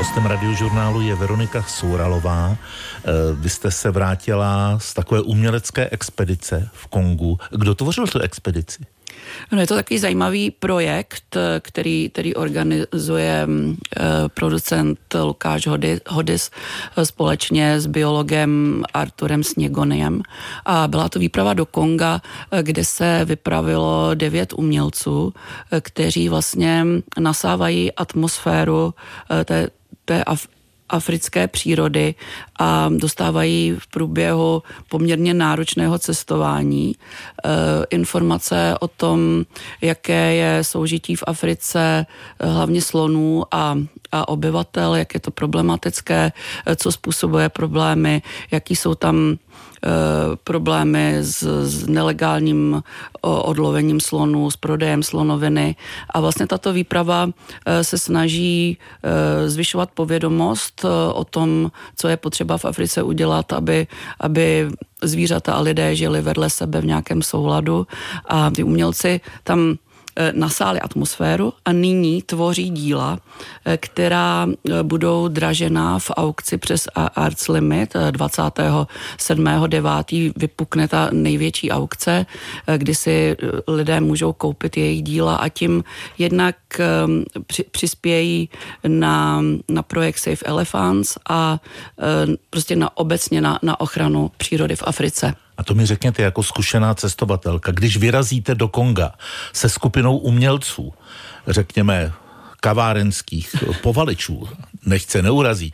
Hostem Radiožurnálu je Veronika Souralová. Vy jste se vrátila z takové umělecké expedice v Kongu. Kdo tvořil tu expedici? No, je to takový zajímavý projekt, který organizuje producent Lukáš Hodis společně s biologem Arturem Sněgoniem. A byla to výprava do Konga, kde se vypravilo 9 umělců, kteří vlastně nasávají atmosféru té africké přírody a dostávají v průběhu poměrně náročného cestování informace o tom, jaké je soužití v Africe, hlavně slonů a obyvatel, jak je to problematické, co způsobuje problémy, jaký jsou tam problémy s nelegálním odlovením slonů, s prodejem slonoviny. A vlastně tato výprava se snaží zvyšovat povědomost o tom, co je potřeba v Africe udělat, aby zvířata a lidé žili vedle sebe v nějakém souladu. A ty umělci tam nasáli atmosféru a nyní tvoří díla, která budou dražená v aukci přes Arts Limit. 27.9. vypukne ta největší aukce, kdy si lidé můžou koupit jejich díla a tím jednak přispějí na projekt Save Elephants a prostě obecně na ochranu přírody v Africe. A to mi řekněte jako zkušená cestovatelka, když vyrazíte do Konga se skupinou umělců, řekněme kavárenských povaličů, nechce neurazí,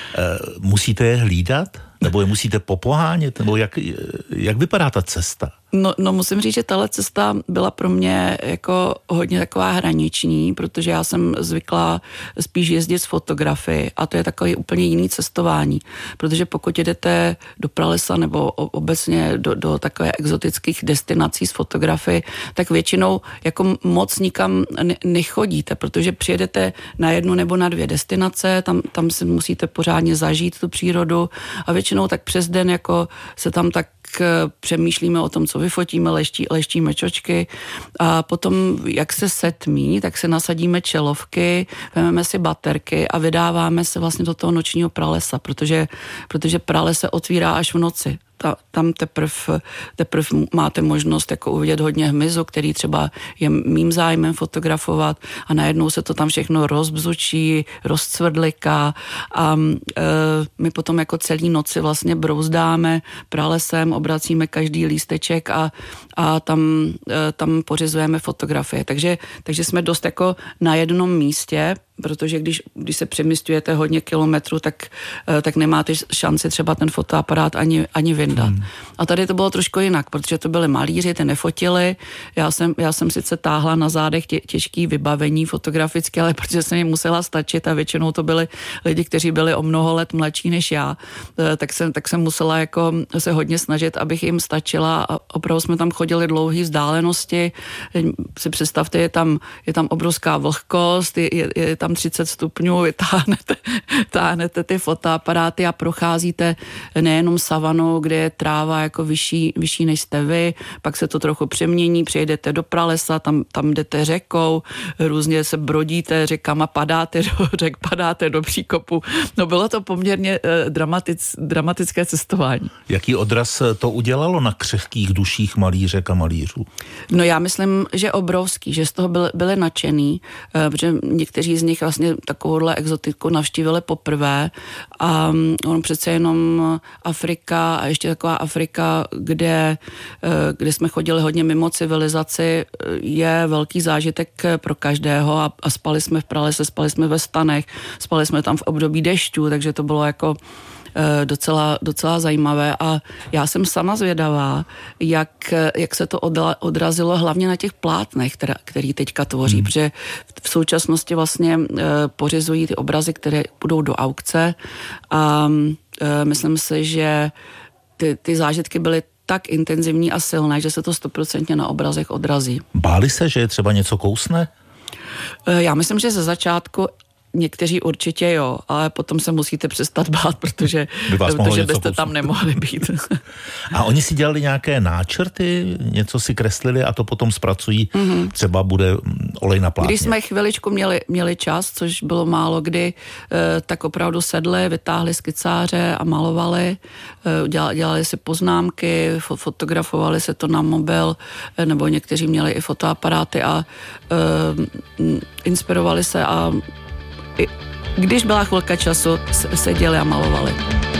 musíte je hlídat? Nebo je musíte popohánět? Nebo jak vypadá ta cesta? No musím říct, že tahle cesta byla pro mě jako hodně taková hraniční, protože já jsem zvyklá spíš jezdit s fotografy a to je takový úplně jiný cestování, protože pokud jedete do pralesa nebo obecně do takové exotických destinací s fotografy, tak většinou jako moc nikam nechodíte, protože přijedete na jednu nebo na 2 destinace, tam si musíte pořádně zažít tu přírodu a většinou tak přes den jako se tam tak přemýšlíme o tom, co vyfotíme, leštíme čočky a potom, jak se setmí, tak si nasadíme čelovky, vezmeme si baterky a vydáváme se vlastně do toho nočního pralesa, protože prales se otvírá až v noci. Tam teprve máte možnost jako uvidět hodně hmyzu, který třeba je mým zájmem fotografovat a najednou se to tam všechno rozbzučí, rozcvrdliká a my potom jako celý noci vlastně brouzdáme pralesem, obracíme každý lísteček a tam pořizujeme fotografie. Takže jsme dost jako na jednom místě, protože když se přemysťujete hodně kilometrů, tak nemáte šanci třeba ten fotoaparát ani vyndat. A tady to bylo trošku jinak, protože to byli malíři, ty nefotili. Já jsem sice táhla na zádech těžký vybavení fotografické, ale protože jsem jim musela stačit a většinou to byli lidi, kteří byli o mnoho let mladší než já, tak jsem musela jako se hodně snažit, abych jim stačila a opravdu jsme tam chodili dlouhé vzdálenosti. Si představte, je tam obrovská vlhkost, je tam 30 stupňů, táhnete ty fotoaparáty a procházíte nejenom savanou, kde je tráva jako vyšší než jste vy, pak se to trochu přemění, přijedete do pralesa, tam jdete řekou, různě se brodíte řekama, padáte do řek, padáte do příkopu. No bylo to poměrně dramatické cestování. Jaký odraz to udělalo na křehkých duších malířek a malířů? No já myslím, že obrovský, že z toho byli nadšený, protože někteří z nich vlastně takovouhle exotiku navštívili poprvé a on přece jenom Afrika a ještě taková Afrika, kde jsme chodili hodně mimo civilizaci, je velký zážitek pro každého a spali jsme v pralese, spali jsme ve stanech, spali jsme tam v období dešťů, takže to bylo jako docela zajímavé a já jsem sama zvědavá, jak se to odrazilo hlavně na těch plátnech, který teďka tvoří, protože v současnosti vlastně pořizují ty obrazy, které budou do aukce a myslím si, že ty zážitky byly tak intenzivní a silné, že se to 100% na obrazech odrazí. Báli se, že je třeba něco kousne? Já myslím, že ze začátku někteří určitě jo, ale potom se musíte přestat bát, protože byste tam nemohli být. A oni si dělali nějaké náčrty, něco si kreslili a to potom zpracují, třeba bude olej na plátně. Když jsme chviličku měli čas, což bylo málo kdy, tak opravdu sedli, vytáhli skicáře a malovali, dělali si poznámky, fotografovali se to na mobil, nebo někteří měli i fotoaparáty a inspirovali se a když byla chvilka času, seděli a malovali.